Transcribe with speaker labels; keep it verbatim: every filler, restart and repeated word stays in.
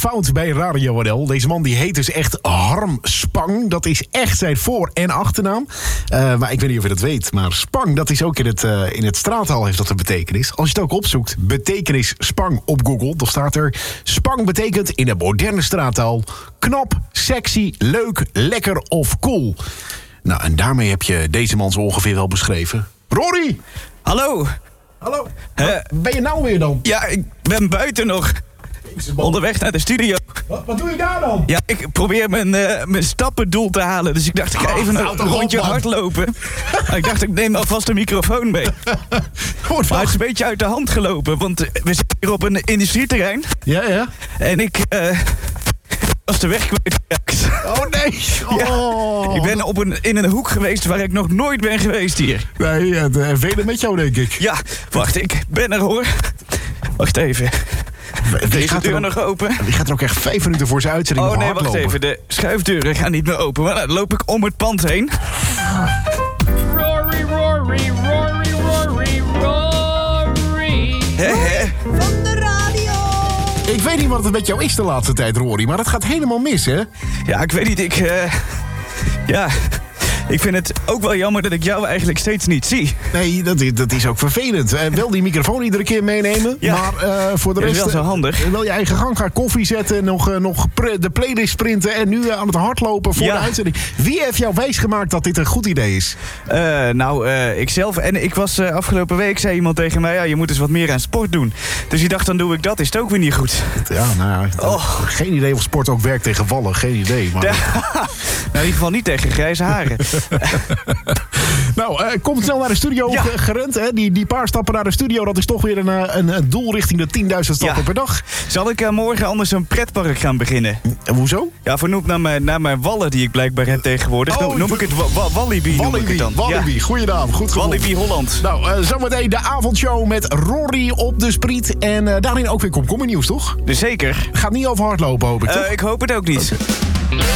Speaker 1: fout bij Radio N L. Deze man die heet dus echt Harm Spang. Dat is echt zijn voor- en achternaam. Uh, maar ik weet niet of je dat weet. Maar Spang, dat is ook in het, uh, in het straattaal heeft dat een betekenis. Als je het ook opzoekt, betekenis Spang op Google, dan staat er... Spang betekent in de moderne straattaal... knap, sexy, leuk, lekker of cool. Nou, en daarmee heb je deze man zo ongeveer wel beschreven. Rory!
Speaker 2: Hallo!
Speaker 1: Hallo,
Speaker 2: Uh,
Speaker 1: ben je nou weer dan?
Speaker 2: Ja, ik ben buiten nog. Onderweg naar de studio.
Speaker 1: Wat, wat doe je daar dan?
Speaker 2: Ja, ik probeer mijn, uh, mijn stappendoel te halen. Dus ik dacht, ik ga even oh, een rondje op, hardlopen. Maar ik dacht, ik neem alvast een microfoon mee. Maar het is een beetje uit de hand gelopen. Want we zitten hier op een industrieterrein.
Speaker 1: Ja, ja.
Speaker 2: En ik... Uh, was de weg kwijt.
Speaker 1: Oh nee! Oh.
Speaker 2: Ja, ik ben op een, in een hoek geweest waar ik nog nooit ben geweest hier.
Speaker 1: Nee, en velen met jou, denk ik.
Speaker 2: Ja, wacht, ik ben er hoor. Wacht even.
Speaker 1: Wie
Speaker 2: Deze
Speaker 1: gaat
Speaker 2: deur
Speaker 1: er
Speaker 2: nog open?
Speaker 1: Die gaat er ook echt vijf minuten voor zijn uitzending
Speaker 2: Oh
Speaker 1: nog
Speaker 2: nee, wacht
Speaker 1: hardlopen.
Speaker 2: even. De schuifdeuren gaan niet meer open. Maar dan loop ik om het pand heen.
Speaker 3: Rory, Rory, Rory, Rory, Rory.
Speaker 2: Hè, hè?
Speaker 4: Van de radio.
Speaker 1: Ik weet niet wat het met jou is de laatste tijd, Rory, maar dat gaat helemaal mis, hè?
Speaker 2: Ja, ik weet niet. Ik... Uh, ja... Ik vind het ook wel jammer dat ik jou eigenlijk steeds niet zie.
Speaker 1: Nee, dat is, dat is ook vervelend. Uh, wel die microfoon iedere keer meenemen.
Speaker 2: Ja.
Speaker 1: Maar uh, voor de
Speaker 2: Dat is
Speaker 1: rest...
Speaker 2: wel zo handig.
Speaker 1: Uh, wel je eigen gang gaan koffie zetten. Nog, uh, nog pre- de playlist printen. En nu uh, aan het hardlopen voor
Speaker 2: Ja.
Speaker 1: de uitzending. Wie heeft jou wijsgemaakt dat dit een goed idee is?
Speaker 2: Uh, nou, uh, ikzelf. En ik was uh, afgelopen week, zei iemand tegen mij... ja, je moet eens wat meer aan sport doen. Dus ik dacht, dan doe ik dat. Is het ook weer niet goed.
Speaker 1: Ja, nou ja.
Speaker 2: Oh.
Speaker 1: Geen idee of sport ook werkt tegen vallen. Geen idee. Maar...
Speaker 2: Ja. Nou, in ieder geval niet tegen grijze haren.
Speaker 1: Nou, uh, kom snel naar de studio
Speaker 2: Ja.
Speaker 1: gerend. Hè? Die, die paar stappen naar de studio, dat is toch weer een, een, een doel richting de tienduizend stappen
Speaker 2: Ja.
Speaker 1: per dag.
Speaker 2: Zal ik uh, morgen anders een pretpark gaan beginnen?
Speaker 1: En hoezo?
Speaker 2: Ja, vernoemd naar mijn, naar mijn wallen die ik blijkbaar heb tegenwoordig.
Speaker 1: Oh,
Speaker 2: noem, noem ik het wa- wa- Walibi, noem ik het
Speaker 1: Walibi,
Speaker 2: dan.
Speaker 1: Walibi.
Speaker 2: Ja.
Speaker 1: Goeie naam, goed gevonden.
Speaker 2: Walibi Holland.
Speaker 1: Nou, uh, zometeen de avondshow met Rory op de Spriet. En uh, daarin ook weer komkommer nieuws, toch?
Speaker 2: Dus zeker.
Speaker 1: Gaat niet over hardlopen, hoop ik, toch?
Speaker 2: Uh, ik hoop het ook niet.